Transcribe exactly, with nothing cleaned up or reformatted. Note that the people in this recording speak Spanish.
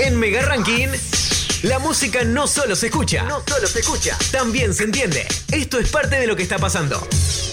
En Mega Ranking, la música no solo se escucha, no solo se escucha, también se entiende. Esto es parte de lo que está pasando.